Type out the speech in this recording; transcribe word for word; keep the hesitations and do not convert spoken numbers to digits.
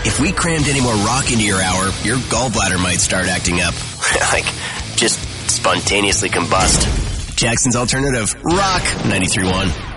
If we crammed any more rock into your hour, your gallbladder might start acting up. Like, just spontaneously combust. Jackson's Alternative, Rock ninety-three point one.